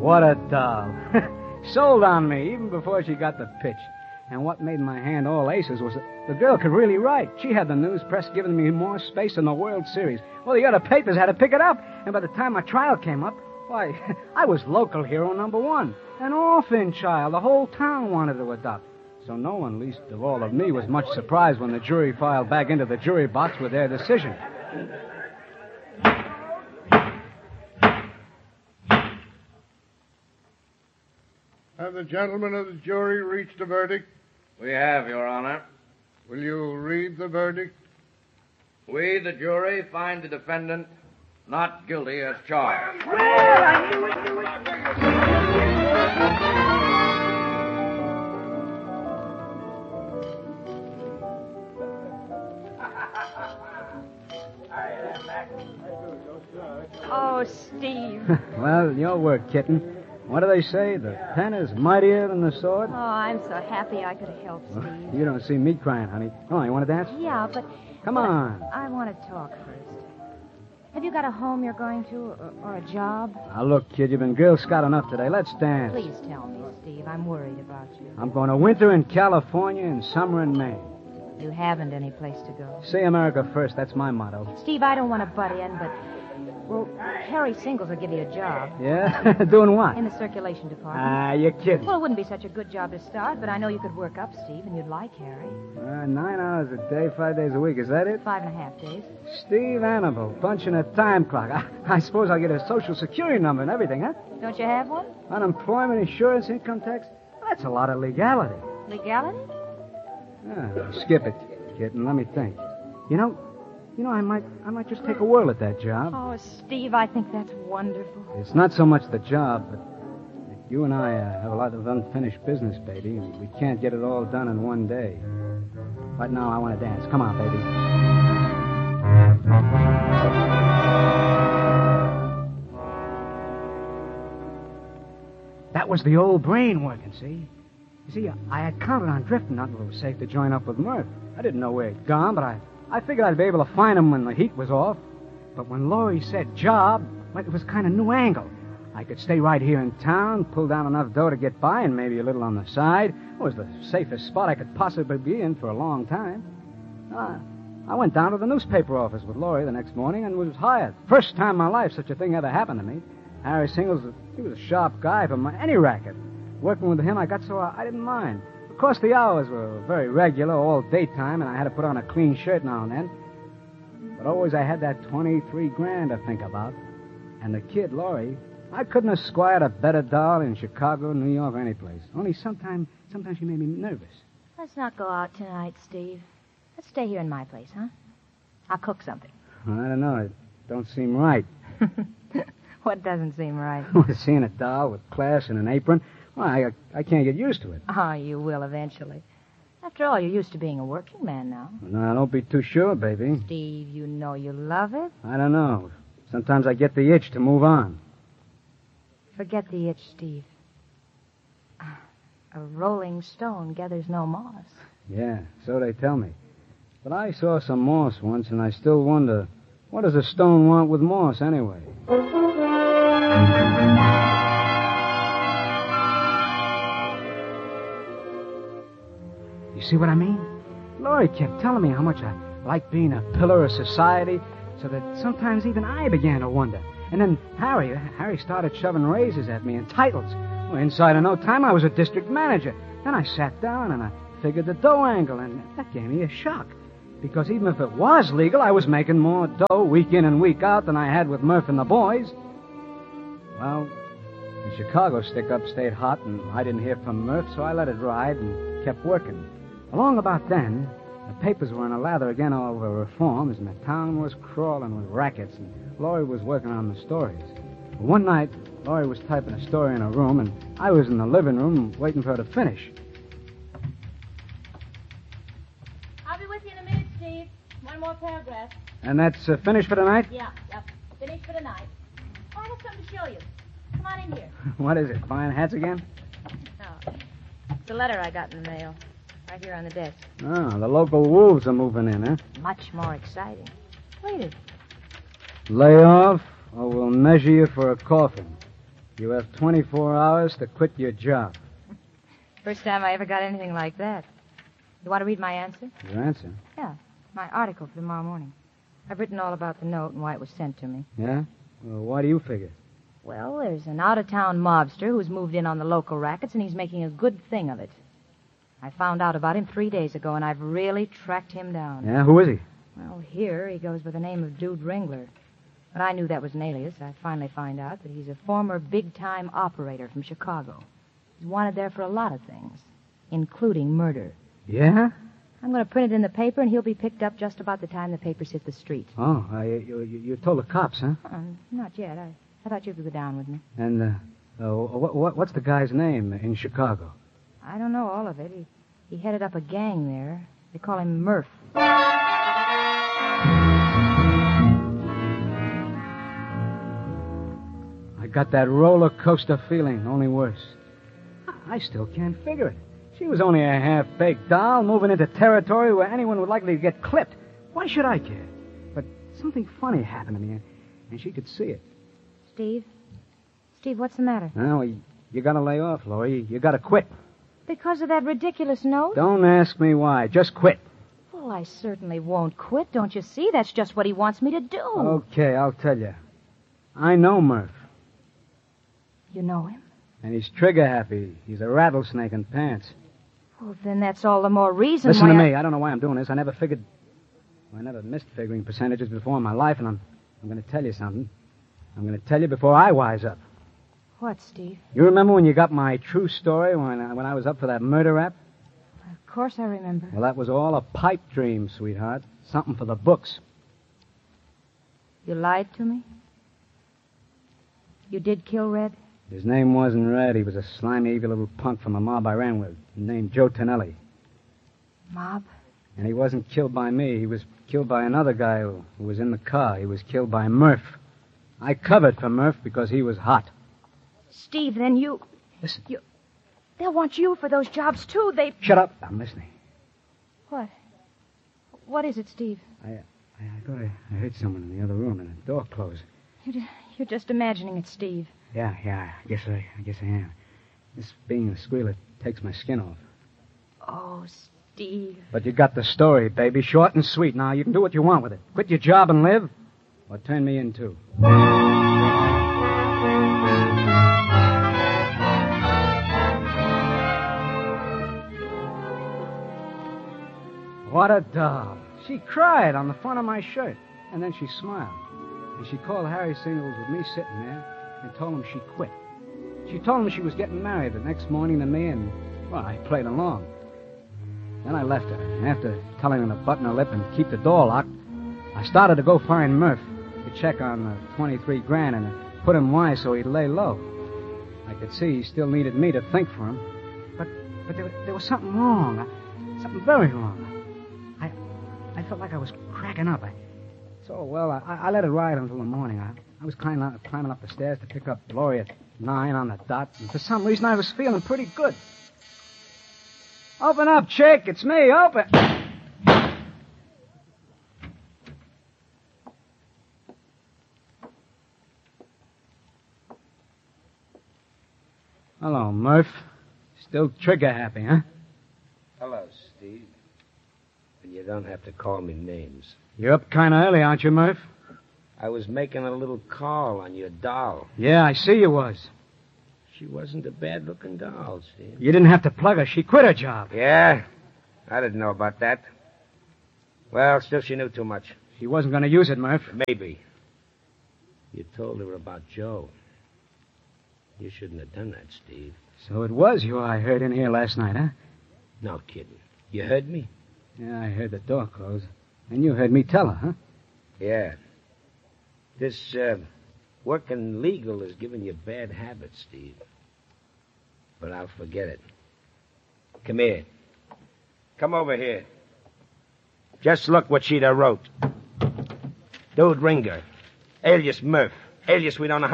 What a doll. Sold on me even before she got the pitch. And what made my hand all aces was that the girl could really write. She had the news press giving me more space than the World Series. Well, the other papers had to pick it up. And by the time my trial came up, why, I was local hero number one. An orphan child the whole town wanted to adopt. So no one, least of all of me, was much surprised when the jury filed back into the jury box with their decision. Have the gentlemen of the jury reached a verdict? We have, Your Honor. Will you read the verdict? We, the jury, find the defendant not guilty as charged. Well, I knew it. Oh, Steve. Well, your work, kitten. What do they say? The pen is mightier than the sword? Oh, I'm so happy I could have helped Steve. Well, you don't see me crying, honey. Come on, you want to dance? Yeah, but... Come on. I want to talk first. Have you got a home you're going to, or a job? Now, look, kid, you've been Girl Scout enough today. Let's dance. Please tell me, Steve. I'm worried about you. I'm going to winter in California and summer in Maine. You haven't any place to go. See America first. That's my motto. Steve, I don't want to butt in, but... Well, Harry Singles will give you a job. Yeah? Doing what? In the circulation department. Ah, you're kidding. Well, it wouldn't be such a good job to start, but I know you could work up, Steve, and you'd like Harry. 9 hours a day, 5 days a week. Is that it? 5.5 days. Steve Annable, punching a time clock. I suppose I'll get a Social Security number and everything, huh? Don't you have one? Unemployment, insurance, income tax. That's a lot of legality. Legality? Skip it, kitten. Let me think. You know, I might just take a whirl at that job. Oh, Steve, I think that's wonderful. It's not so much the job, but you and I have a lot of unfinished business, baby. We can't get it all done in one day. Right now, I want to dance. Come on, baby. That was the old brain working, see? You see, I had counted on drifting until it was safe to join up with Murph. I didn't know where he'd gone, but I figured I'd be able to find him when the heat was off. But when Laurie said job, well, it was kind of new angle. I could stay right here in town, pull down enough dough to get by, and maybe a little on the side. It was the safest spot I could possibly be in for a long time. I went down to the newspaper office with Laurie the next morning and was hired. First time in my life such a thing ever happened to me. Harry Singles, he was a sharp guy for any racket. Working with him, I got so I didn't mind. Of course, the hours were very regular, all daytime, and I had to put on a clean shirt now and then. But always I had that $23,000 to think about. And the kid, Laurie, I couldn't have squired a better doll in Chicago, New York, or any place. Only sometimes she made me nervous. Let's not go out tonight, Steve. Let's stay here in my place, huh? I'll cook something. I don't know. It don't seem right. What doesn't seem right? Seeing a doll with class and an apron, well, I can't get used to it. Oh, you will eventually. After all, you're used to being a working man now. No, don't be too sure, baby. Steve, you know you love it. I don't know. Sometimes I get the itch to move on. Forget the itch, Steve. A rolling stone gathers no moss. Yeah, so they tell me. But I saw some moss once, and I still wonder, what does a stone want with moss anyway? You see what I mean? Laurie kept telling me how much I liked being a pillar of society, so that sometimes even I began to wonder. And then Harry started shoving raises at me and titles. Well, inside of no time, I was a district manager. Then I sat down and I figured the dough angle, and that gave me a shock. Because even if it was legal, I was making more dough week in and week out than I had with Murph and the boys. Well, the Chicago stick-up stayed hot, and I didn't hear from Murph, so I let it ride and kept working. Along about then, the papers were in a lather again over reforms, and the town was crawling with rackets, and Laurie was working on the stories. One night, Laurie was typing a story in her room, and I was in the living room waiting for her to finish. I'll be with you in a minute, Steve. One more paragraph. And that's finished for tonight? Yeah. Finished for tonight. Oh, I have something to show you. Come on in here. What is it, buying hats again? No. It's a letter I got in the mail. Right here on the desk. Oh, the local wolves are moving in, huh? Much more exciting. Read it. Lay off, or we'll measure you for a coffin. You have 24 hours to quit your job. First time I ever got anything like that. You want to read my answer? Your answer? Yeah, my article for tomorrow morning. I've written all about the note and why it was sent to me. Yeah? Well, why do you figure? Well, there's an out-of-town mobster who's moved in on the local rackets, and he's making a good thing of it. I found out about him 3 days ago, and I've really tracked him down. Yeah, who is he? Well, here he goes by the name of Dude Ringler. But I knew that was an alias. I finally find out that he's a former big-time operator from Chicago. He's wanted there for a lot of things, including murder. Yeah? I'm going to print it in the paper, and he'll be picked up just about the time the papers hit the street. Oh, you told the cops, huh? Not yet. I thought you could go down with me. And, what's the guy's name in Chicago? I don't know all of it. He headed up a gang there. They call him Murph. I got that roller coaster feeling, only worse. I still can't figure it. She was only a half-baked doll moving into territory where anyone would likely get clipped. Why should I care? But something funny happened to me, and she could see it. Steve? Steve, what's the matter? Well, you gotta lay off, Laurie. You gotta quit. Because of that ridiculous note? Don't ask me why. Just quit. Well, I certainly won't quit. Don't you see? That's just what he wants me to do. Okay, I'll tell you. I know Murph. You know him? And he's trigger-happy. He's a rattlesnake in pants. Well, then that's all the more reason Listen why to me. I don't know why I'm doing this. I never missed figuring percentages before in my life, and I'm going to tell you something. I'm going to tell you before I wise up. What, Steve? You remember when you got my true story when I was up for that murder rap? Of course I remember. Well, that was all a pipe dream, sweetheart. Something for the books. You lied to me? You did kill Red? His name wasn't Red. He was a slimy, evil little punk from a mob I ran with named Joe Tonelli. Mob? And he wasn't killed by me. He was killed by another guy who was in the car. He was killed by Murph. I covered for Murph because he was hot. Steve, then you... Listen. They'll want you for those jobs, too. Shut up. I'm listening. What? What is it, Steve? I thought I heard someone in the other room and the door closed. You're just imagining it, Steve. Yeah, I guess I am. This being a squealer takes my skin off. Oh, Steve. But you got the story, baby. Short and sweet. Now, you can do what you want with it. Quit your job and live, or turn me in, too. What a doll. She cried on the front of my shirt, and then she smiled. And she called Harry Singles with me sitting there and told him she quit. She told him she was getting married the next morning to me, and, well, I played along. Then I left her, and after telling her to button her lip and keep the door locked, I started to go find Murph to check on the 23 grand and put him wise so he'd lay low. I could see he still needed me to think for him, but there was something wrong, something very wrong. I felt like I was cracking up. I let it ride until the morning. I was climbing up the stairs to pick up Laurie at 9 on the dot, and for some reason I was feeling pretty good. Open up, chick. It's me. Open. Hello, Murph. Still trigger happy, huh? Hello, Steve. And you don't have to call me names. You're up kind of early, aren't you, Murph? I was making a little call on your doll. Yeah, I see you was. She wasn't a bad-looking doll, Steve. You didn't have to plug her. She quit her job. Yeah? I didn't know about that. Well, still she knew too much. She wasn't going to use it, Murph. Maybe. You told her about Joe. You shouldn't have done that, Steve. So it was you I heard in here last night, huh? No kidding. You heard me? Yeah, I heard the door close. And you heard me tell her, huh? Yeah. This, working legal is giving you bad habits, Steve. But I'll forget it. Come here. Come over here. Just look what Sheeta wrote. Dude Ringer. Alias Murph. Alias we don't know how